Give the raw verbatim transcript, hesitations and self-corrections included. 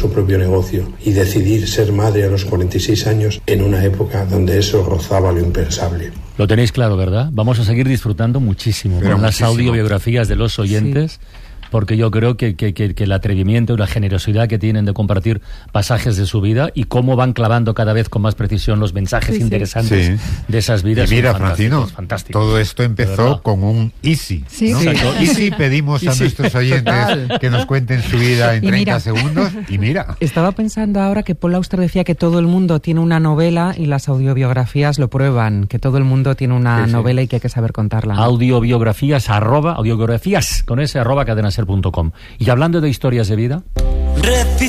su propio negocio y decidir ser madre a los cuarenta y seis años en una época donde eso rozaba lo impensable. Lo tenéis claro, ¿verdad? Vamos a seguir disfrutando muchísimo Pero con muchísimo. las audiobiografías de los oyentes. Sí. Porque yo creo que, que, que, que el atrevimiento y la generosidad que tienen de compartir pasajes de su vida y cómo van clavando cada vez con más precisión los mensajes sí, interesantes sí. de esas vidas. Y mira, Francino, todo esto empezó con un Easy. Sí, ¿no? sí. Easy pedimos a Easy. nuestros oyentes que nos cuenten su vida en treinta mira, segundos y mira. Estaba pensando ahora que Paul Auster decía que todo el mundo tiene una novela y las audiobiografías lo prueban, que todo el mundo tiene una sí, novela sí. y que hay que saber contarla. Audiobiografías, arroba, audiobiografías, con ese arroba cadenaser punto com. Y hablando de historias de vida...